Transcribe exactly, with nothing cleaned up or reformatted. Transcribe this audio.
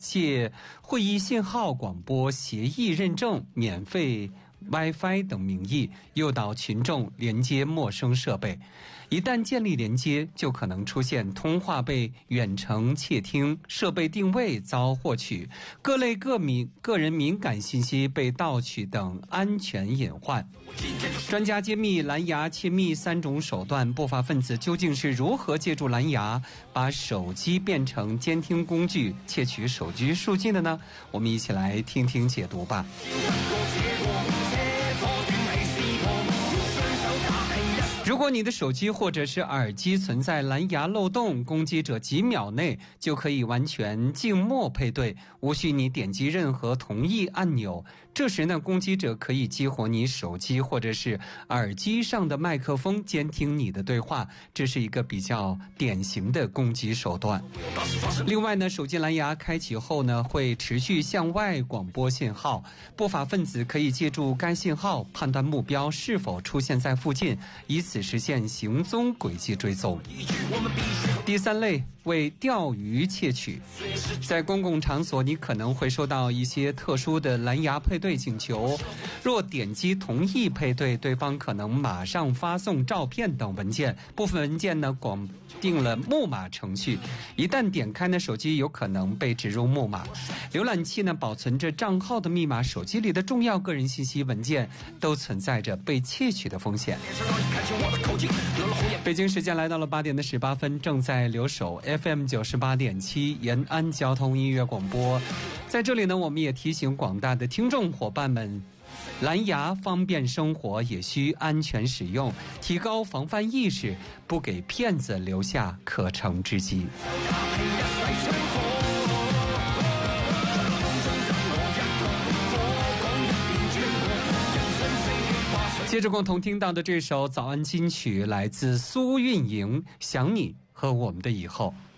借会议信号广播协议认证、免费 WiFi 等名义诱导群众连接陌生设备。一旦建立连接，就可能出现通话被远程窃听、设备定位遭获取、各类个敏个人敏感信息被盗取等安全隐患。专家揭秘蓝牙窃密三种手段，不法分子究竟是如何借助蓝牙把手机变成监听工具，窃取手机数据的呢？我们一起来听听解读吧。如果你的手机或者是耳机存在蓝牙漏洞，攻击者几秒内就可以完全静默配对，无需你点击任何同意按钮。这时呢，攻击者可以激活你手机或者是耳机上的麦克风，监听你的对话，这是一个比较典型的攻击手段。另外呢，手机蓝牙开启后呢，会持续向外广播信号，不法分子可以借助该信号判断目标是否出现在附近，以此实现行踪轨迹追踪。第三类为钓鱼窃取，在公共场所你可能会收到一些特殊的蓝牙配对请求，若点击同意配对，对方可能马上发送照片等文件，部分文件呢广定了木马程序，一旦点开呢，手机有可能被植入木马。浏览器呢保存着账号的密码，手机里的重要个人信息文件都存在着被窃取的风险。北京时间来到了八点的十八分，正在留守 F M 九十八点七延安交通音乐广播。在这里呢，我们也提醒广大的听众伙伴们，蓝牙方便生活，也需安全使用，提高防范意识，不给骗子留下可乘之机。接着共同听到的这首早安金曲来自苏运莹，想你和我们的以后。